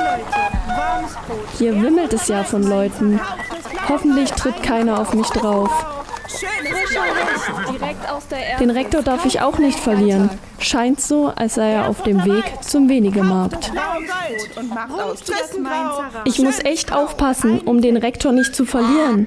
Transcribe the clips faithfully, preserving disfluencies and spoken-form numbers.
Hier wimmelt es ja von Leuten. Hoffentlich tritt keiner auf mich drauf. Den Rektor darf ich auch nicht verlieren. Scheint so, als sei er auf dem Weg zum Wenigemarkt. Ich muss echt aufpassen, um den Rektor nicht zu verlieren.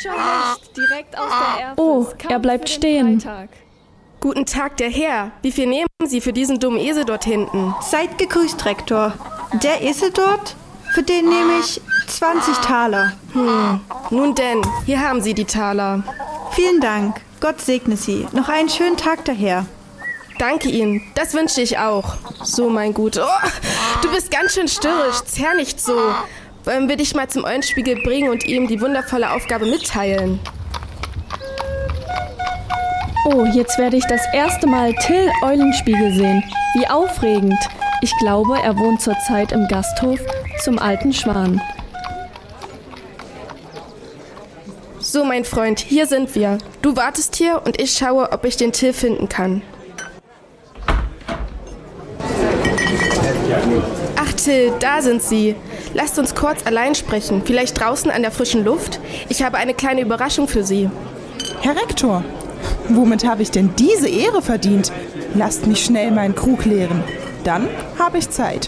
Oh, er bleibt stehen. Guten Tag, der Herr. Wie viel nehmen Sie für diesen dummen Esel dort hinten? Seid gegrüßt, Rektor. Der Esel dort, für den nehme ich zwanzig Taler. Hm, nun denn, hier haben Sie die Taler. Vielen Dank. Gott segne Sie. Noch einen schönen Tag daher. Danke Ihnen. Das wünsche ich auch. So, mein Gut. Oh, du bist ganz schön störrisch. Zerr nicht so. Wollen wir dich mal zum Eulenspiegel bringen und ihm die wundervolle Aufgabe mitteilen? Oh, jetzt werde ich das erste Mal Till Eulenspiegel sehen. Wie aufregend. Ich glaube, er wohnt zurzeit im Gasthof zum Alten Schwan. So, mein Freund, hier sind wir. Du wartest hier und ich schaue, ob ich den Till finden kann. Ach, Till, da sind Sie. Lasst uns kurz allein sprechen, vielleicht draußen an der frischen Luft. Ich habe eine kleine Überraschung für Sie. Herr Rektor, womit habe ich denn diese Ehre verdient? Lasst mich schnell meinen Krug leeren. Dann habe ich Zeit.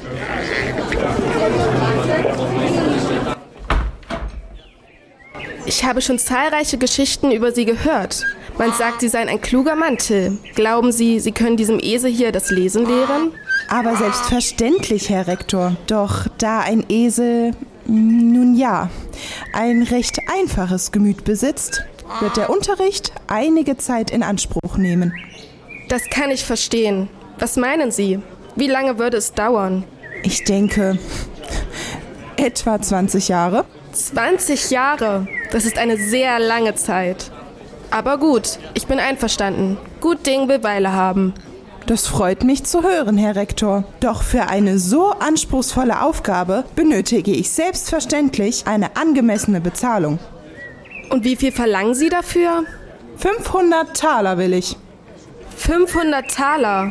Ich habe schon zahlreiche Geschichten über Sie gehört. Man sagt, Sie seien ein kluger Mann, Till. Glauben Sie, Sie können diesem Esel hier das Lesen lehren? Aber selbstverständlich, Herr Rektor. Doch da ein Esel, nun ja, ein recht einfaches Gemüt besitzt, wird der Unterricht einige Zeit in Anspruch nehmen. Das kann ich verstehen. Was meinen Sie? Wie lange würde es dauern? Ich denke, etwa zwanzig Jahre. zwanzig Jahre? Das ist eine sehr lange Zeit. Aber gut, ich bin einverstanden. Gut Ding will Weile haben. Das freut mich zu hören, Herr Rektor. Doch für eine so anspruchsvolle Aufgabe benötige ich selbstverständlich eine angemessene Bezahlung. Und wie viel verlangen Sie dafür? fünfhundert Taler will ich. fünfhundert Taler?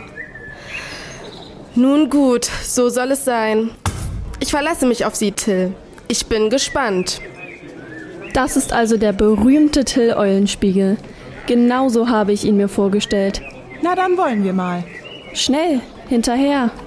Nun gut, so soll es sein. Ich verlasse mich auf Sie, Till. Ich bin gespannt. Das ist also der berühmte Till Eulenspiegel. Genauso habe ich ihn mir vorgestellt. Na, dann wollen wir mal. Schnell, hinterher.